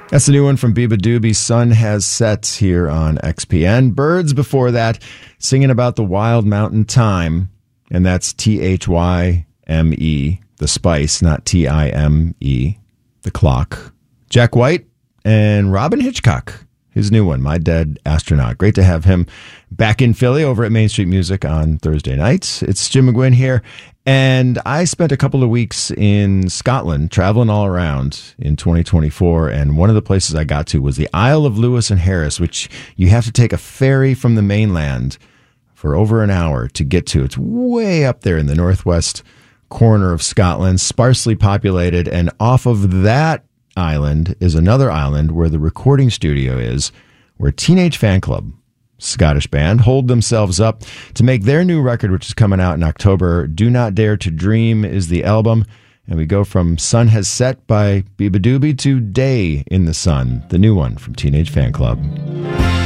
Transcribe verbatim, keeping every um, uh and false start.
That's the new one from beabadoobee. Sun Has Set here on X P N. Birds before that, singing about the wild mountain thyme, and that's T H Y M E, the spice, not T I M E, the clock. Jack White and Robin Hitchcock, his new one, My Dead Astronaut. Great to have him back in Philly over at Main Street Music on Thursday nights. It's Jim McGuinn here, and I spent a couple of weeks in Scotland traveling all around in twenty twenty-four, and one of the places I got to was the Isle of Lewis and Harris, which you have to take a ferry from the mainland for over an hour to get to. It's way up there in the northwest corner of Scotland, sparsely populated, and off of that island is another island where the recording studio is, where Teenage Fanclub, Scottish band, hold themselves up to make their new record, which is coming out in October. Do Not Dare to Dream is the album, and we go from Sun Has Set by beabadoobee to Day in the Sun, the new one from Teenage Fanclub.